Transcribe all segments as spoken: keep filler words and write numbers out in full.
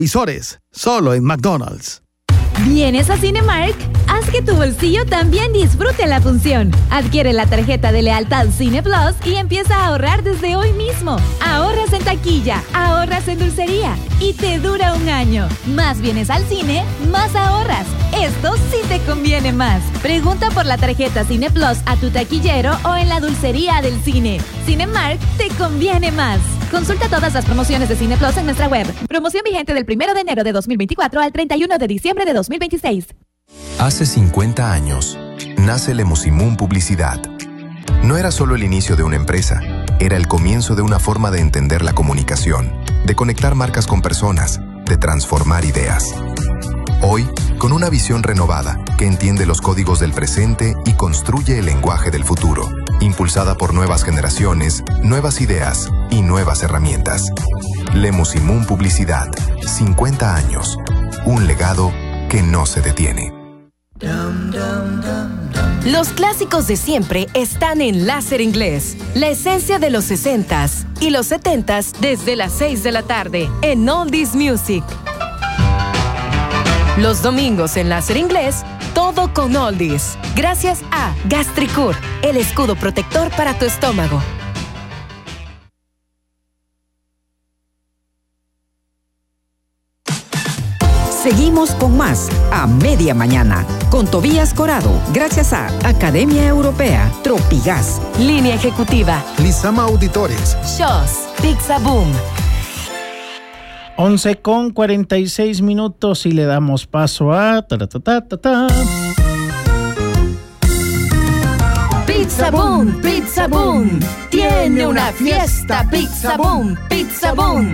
Visores, solo en McDonald's. ¿Vienes a Cinemark? Haz que tu bolsillo también disfrute la función. Adquiere la tarjeta de lealtad Cine Plus y empieza a ahorrar desde hoy mismo. Ahorras en taquilla, ahorras en dulcería y te dura un año. Más vienes al cine, más ahorras. Esto sí te conviene más. Pregunta por la tarjeta Cine Plus a tu taquillero o en la dulcería del cine. Cinemark te conviene más. Consulta todas las promociones de Cine Plus en nuestra web. Promoción vigente del primero de enero de dos mil veinticuatro al treinta y uno de diciembre de dos mil veintiséis. Hace cincuenta años, nace Lemusimún Publicidad. No era solo el inicio de una empresa, era el comienzo de una forma de entender la comunicación, de conectar marcas con personas, de transformar ideas. Hoy, con una visión renovada que entiende los códigos del presente y construye el lenguaje del futuro, impulsada por nuevas generaciones, nuevas ideas y nuevas herramientas. Lemusimún Publicidad, cincuenta años, un legado que no se detiene. Los clásicos de siempre están en Láser Inglés, la esencia de los sesentas y los setentas desde las seis de la tarde en Oldies Music. Los domingos en Láser Inglés, todo con Oldies. Gracias a Gastricur, el escudo protector para tu estómago. Seguimos con más a media mañana con Tobías Corado, gracias a Academia Europea, Tropigas, Línea Ejecutiva, Lizama Auditores, Shows, Pizza Boom. once con cuarenta y seis minutos y le damos paso a... Ta, ta, ta, ta, ta. Pizza Boom, Pizza Boom. Tiene una fiesta, Pizza Boom, Pizza Boom.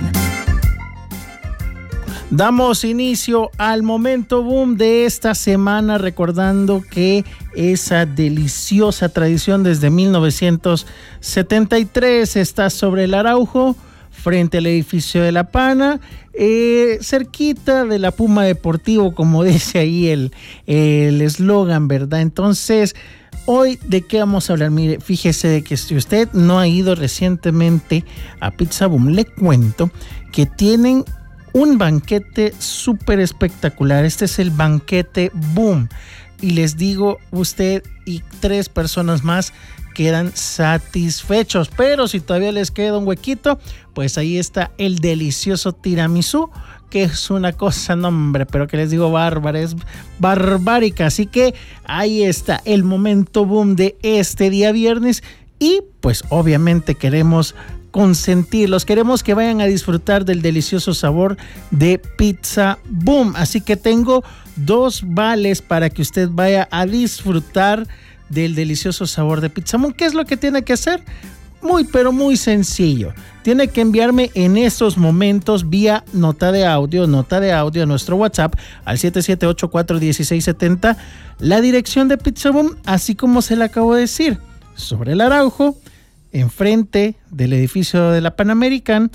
Damos inicio al momento boom de esta semana, recordando que esa deliciosa tradición desde mil novecientos setenta y tres está sobre el Araujo, frente al edificio de La Pana, eh, cerquita de la Puma Deportivo, como dice ahí el eslogan, ¿verdad? Entonces, hoy, ¿de qué vamos a hablar? Mire, fíjese de que si usted no ha ido recientemente a Pizza Boom, le cuento que tienen un banquete súper espectacular. Este es el banquete Boom. Y les digo, usted y tres personas más quedan satisfechos. Pero si todavía les queda un huequito, pues ahí está el delicioso tiramisú, que es una cosa, no hombre, pero que les digo bárbara, es barbárica. Así que ahí está el momento boom de este día viernes. Y pues obviamente queremos consentirlos, queremos que vayan a disfrutar del delicioso sabor de Pizza Boom. Así que tengo dos vales para que usted vaya a disfrutar del delicioso sabor de Pizza Boom. ¿Qué es lo que tiene que hacer? Muy, pero muy sencillo. Tiene que enviarme en estos momentos vía nota de audio, nota de audio a nuestro WhatsApp al siete siete ocho cuatro uno seis siete cero la dirección de Pizza Boom, así como se le acabo de decir, sobre el Araujo, enfrente del edificio de la Pan American,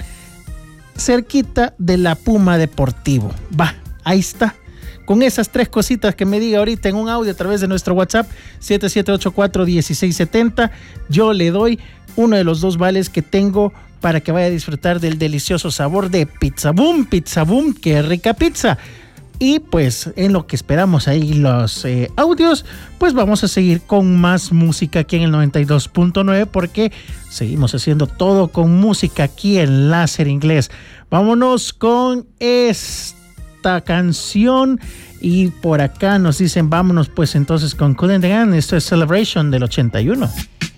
cerquita de la Puma Deportivo. Va, ahí está. Con esas tres cositas que me diga ahorita en un audio a través de nuestro WhatsApp siete siete ocho cuatro uno seis siete cero, yo le doy uno de los dos vales que tengo para que vaya a disfrutar del delicioso sabor de Pizza Boom. Pizza Boom, qué rica pizza. Y pues en lo que esperamos ahí los eh, audios, pues vamos a seguir con más música aquí en el noventa y dos punto nueve, porque seguimos haciendo todo con música aquí en Láser Inglés. Vámonos con esta canción y por acá nos dicen vámonos pues entonces con Cool and the Gang. Esto es Celebration del ochenta y uno.